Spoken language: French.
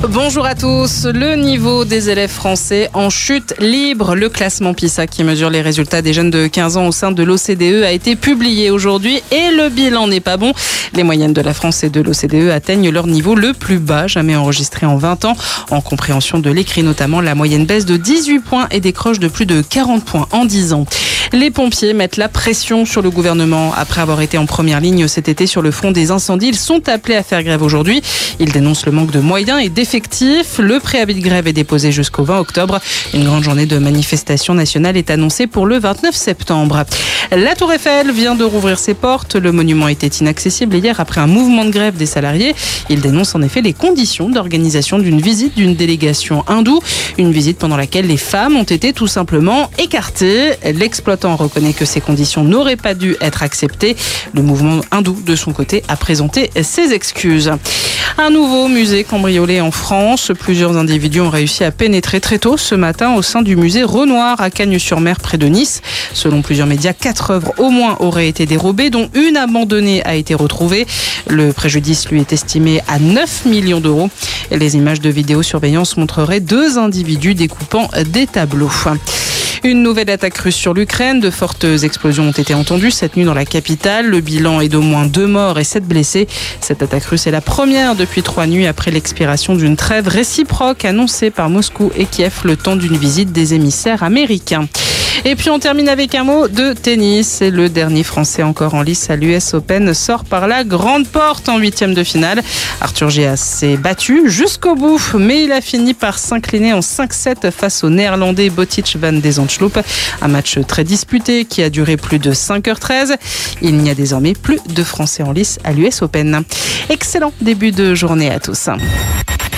Bonjour à tous. Le niveau des élèves français en chute libre. Le classement PISA qui mesure les résultats des jeunes de 15 ans au sein de l'OCDE a été publié aujourd'hui et le bilan n'est pas bon. Les moyennes de la France et de l'OCDE atteignent leur niveau le plus bas jamais enregistré en 20 ans. En compréhension de l'écrit notamment, la moyenne baisse de 18 points et décroche de plus de 40 points en 10 ans. Les pompiers mettent la pression sur le gouvernement. Après avoir été en première ligne cet été sur le front des incendies, ils sont appelés à faire grève aujourd'hui. Ils dénoncent le manque de moyens et d'effectifs. Le préavis de grève est déposé jusqu'au 20 octobre. Une grande journée de manifestation nationale est annoncée pour le 29 septembre. La Tour Eiffel vient de rouvrir ses portes. Le monument était inaccessible hier après un mouvement de grève des salariés. Ils dénoncent en effet les conditions d'organisation d'une visite d'une délégation hindoue. Une visite pendant laquelle les femmes ont été tout simplement écartées. L'exploitant reconnaît que ces conditions n'auraient pas dû être acceptées. Le mouvement hindou, de son côté, a présenté ses excuses. Un nouveau musée cambriolé en France. Plusieurs individus ont réussi à pénétrer très tôt ce matin au sein du musée Renoir à Cagnes-sur-Mer près de Nice. Selon plusieurs médias, 4 œuvres au moins auraient été dérobées, dont une abandonnée a été retrouvée. Le préjudice lui est estimé à 9 millions d'euros. Les images de vidéosurveillance montreraient 2 individus découpant des tableaux. Une nouvelle attaque russe sur l'Ukraine. De fortes explosions ont été entendues cette nuit dans la capitale. Le bilan est d'au moins 2 morts et 7 blessés. Cette attaque russe est la première depuis 3 nuits après l'expiration d'une trêve réciproque annoncée par Moscou et Kiev le temps d'une visite des émissaires américains. Et puis on termine avec un mot de tennis. Et le dernier Français encore en lice à l'US Open sort par la grande porte en 8e de finale. Arthur Gias s'est battu jusqu'au bout, mais il a fini par s'incliner en 5-7 face au Néerlandais Botic van de Zandschulp. Un match très disputé qui a duré plus de 5h13. Il n'y a désormais plus de Français en lice à l'US Open. Excellent début de journée à tous.